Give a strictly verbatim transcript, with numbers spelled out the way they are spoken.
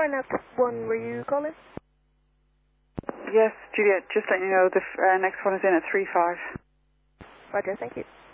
our next one, were you calling? Yes, Juliet, just letting you know the uh, next one is in at three five. Roger, thank you.